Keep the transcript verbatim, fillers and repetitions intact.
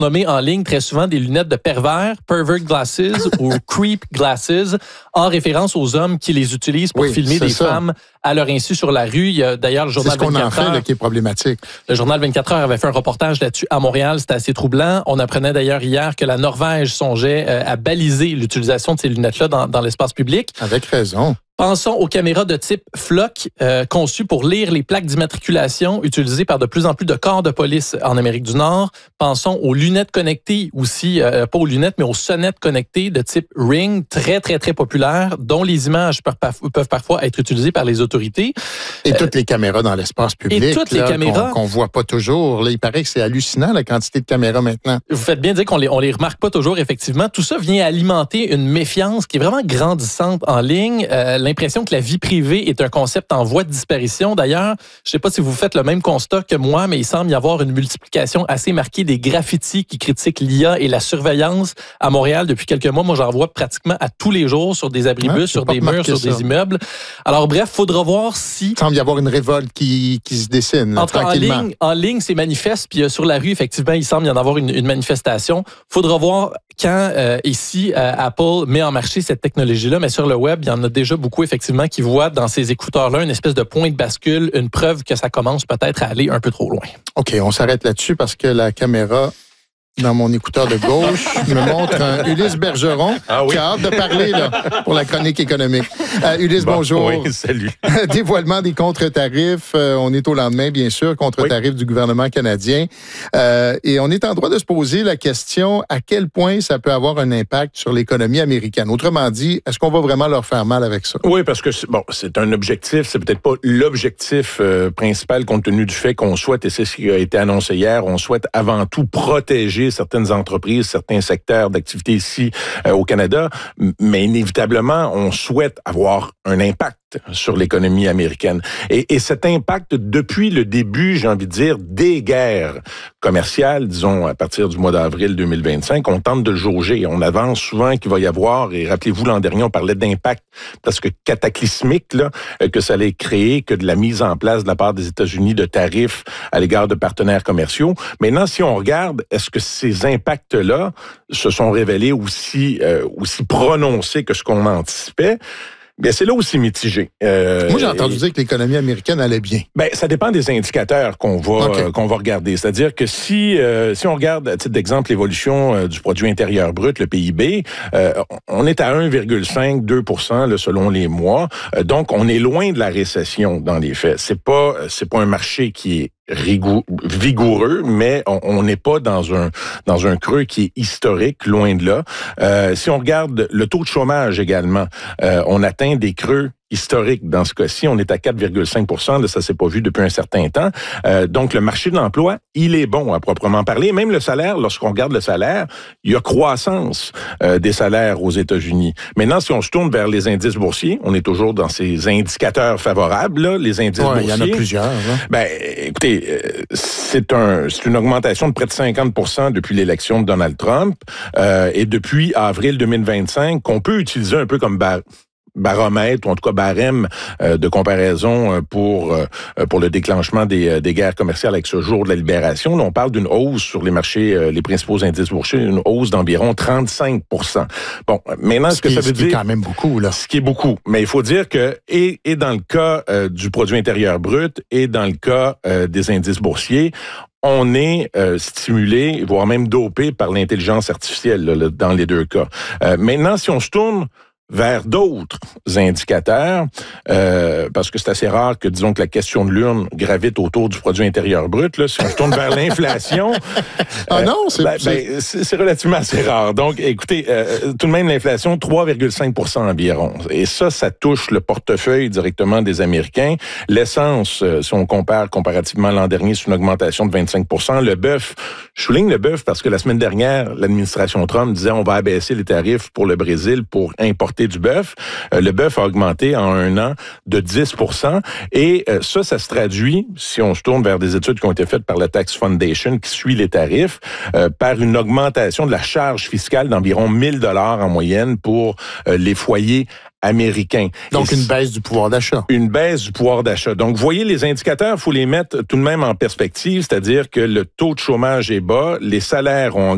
nommées en ligne très souvent des lunettes de pervers, pervert glasses ou creep glasses, en référence aux hommes qui les utilisent pour oui, filmer des ça. femmes à leur insu sur la rue. Il y a d'ailleurs le journal c'est ce qu'on vingt-quatre en fait heures. là, qui est problématique. Le journal vingt-quatre heures avait fait un reportage là-dessus à Montréal. C'était assez troublant. On apprenait d'ailleurs hier que la Norvège songeait euh, à baliser l'utilisation de ces lunettes-là dans, dans l'espace public. Avec raison. Pensons aux caméras de type Flock, euh, conçues pour lire les plaques d'immatriculation utilisées par de plus en plus de corps de police en Amérique du Nord. Pensons aux lunettes connectées aussi, euh, pas aux lunettes, mais aux sonnettes connectées de type Ring, très, très, très populaires, dont les images peuvent, peuvent parfois être utilisées par les autorités. Et euh, toutes les caméras dans l'espace public. Et toutes là, les caméras. Qu'on, qu'on voit pas toujours. Là, il paraît que c'est hallucinant, la quantité de caméras maintenant. Vous faites bien dire qu'on les, on les remarque pas toujours, effectivement. Tout ça vient alimenter une méfiance qui est vraiment grandissante en ligne. Euh, l'impression que la vie privée est un concept en voie de disparition. D'ailleurs, je ne sais pas si vous faites le même constat que moi, mais il semble y avoir une multiplication assez marquée des graffitis qui critiquent l'I A et la surveillance à Montréal depuis quelques mois. Moi, j'en vois pratiquement à tous les jours sur des abribus, ouais, sur des murs, sur ça. des immeubles. Alors bref, il faudra voir si... Il semble y avoir une révolte qui, qui se dessine, là, Entre tranquillement. En ligne, en ligne, c'est manifeste, puis euh, sur la rue, effectivement, il semble y en avoir une, une manifestation. Il faudra voir quand, euh, ici, euh, Apple met en marché cette technologie-là, mais sur le web, il y en a déjà beaucoup, effectivement, qui voient dans ces écouteurs-là une espèce de point de bascule, une preuve que ça commence peut-être à aller un peu trop loin. OK, on s'arrête là-dessus parce que la caméra dans mon écouteur de gauche me montre un Ulysse Bergeron ah oui. qui a hâte de parler là, pour la chronique économique. Euh, Ulysse, bon, bonjour. Oui, salut. Dévoilement des contre-tarifs. Euh, on est au lendemain, bien sûr, contre-tarifs oui. du gouvernement canadien. Euh, et on est en droit de se poser la question à quel point ça peut avoir un impact sur l'économie américaine. Autrement dit, est-ce qu'on va vraiment leur faire mal avec ça? Oui, parce que bon, c'est un objectif, c'est peut-être pas l'objectif euh, principal compte tenu du fait qu'on souhaite, et c'est ce qui a été annoncé hier, on souhaite avant tout protéger certaines entreprises, certains secteurs d'activité ici euh, au Canada, mais inévitablement, on souhaite avoir un impact sur l'économie américaine. Et, et cet impact, depuis le début, j'ai envie de dire, des guerres commerciales, disons à partir du mois d'avril deux mille vingt-cinq, on tente de le jauger. On avance souvent qu'il va y avoir, et rappelez-vous, l'an dernier, on parlait d'impact presque cataclysmique là, que ça allait créer, que de la mise en place de la part des États-Unis de tarifs à l'égard de partenaires commerciaux. Maintenant, si on regarde, est-ce que ces impacts-là se sont révélés aussi, euh, aussi prononcés que ce qu'on anticipait? Bien, c'est là aussi mitigé. Euh, Moi, j'ai entendu et, dire que l'économie américaine allait bien. Ben, ça dépend des indicateurs qu'on va okay. euh, qu'on va regarder. C'est-à-dire que si euh, si on regarde, à titre d'exemple, l'évolution euh, du produit intérieur brut, le P I B, euh, on est à un virgule cinq à deux pour cent là, selon les mois. Euh, donc, on est loin de la récession dans les faits. C'est pas c'est pas un marché qui est Rigou- vigoureux, mais on n'est pas dans un dans un creux qui est historique, loin de là. Euh, si on regarde le taux de chômage également, euh, on atteint des creux historiques. Dans ce cas-ci, on est à quatre virgule cinq pour cent. Là, ça s'est pas vu depuis un certain temps. Euh, donc, le marché de l'emploi, il est bon à proprement parler. Même le salaire, lorsqu'on regarde le salaire, il y a croissance euh, des salaires aux États-Unis. Maintenant, si on se tourne vers les indices boursiers, on est toujours dans ces indicateurs favorables, là, les indices ouais, boursiers. Il y en a plusieurs. Hein? Ben, écoutez, euh, c'est un, c'est une augmentation de près de cinquante pour cent depuis l'élection de Donald Trump euh, et depuis avril deux mille vingt-cinq, qu'on peut utiliser un peu comme bar- baromètre, ou en tout cas barème euh, de comparaison pour euh, pour le déclenchement des, des guerres commerciales avec ce jour de la libération. Là, on parle d'une hausse sur les marchés, euh, les principaux indices boursiers, une hausse d'environ trente-cinq pour cent. Bon, maintenant, ce, ce que qui, ça veut ce dire... Ce qui est quand même beaucoup, là. Ce qui est beaucoup. Mais il faut dire que, et, et dans le cas euh, du produit intérieur brut, et dans le cas euh, des indices boursiers, on est euh, stimulé, voire même dopé par l'intelligence artificielle là, là, dans les deux cas. Euh, maintenant, si on se tourne vers d'autres indicateurs, euh, parce que c'est assez rare que, disons, que la question de l'urne gravite autour du produit intérieur brut. Là, si on se tourne vers l'inflation... Ah euh, non, c'est, ben, c'est... Ben, c'est... c'est relativement assez rare. Donc, écoutez, euh, tout de même, l'inflation, trois virgule cinq pour cent environ. Et ça, ça touche le portefeuille directement des Américains. L'essence, euh, si on compare comparativement à l'an dernier, c'est une augmentation de vingt-cinq pour cent. Le bœuf, je souligne le bœuf parce que la semaine dernière, l'administration Trump disait on va abaisser les tarifs pour le Brésil pour importer du bœuf. Euh, le bœuf a augmenté en un an de dix pour cent. Et euh, ça, ça se traduit, si on se tourne vers des études qui ont été faites par la Tax Foundation, qui suit les tarifs, euh, par une augmentation de la charge fiscale d'environ mille dollars en moyenne pour euh, les foyers américains. Donc, Et une baisse du pouvoir d'achat. Une baisse du pouvoir d'achat. Donc, vous voyez, les indicateurs, il faut les mettre tout de même en perspective, c'est-à-dire que le taux de chômage est bas, les salaires ont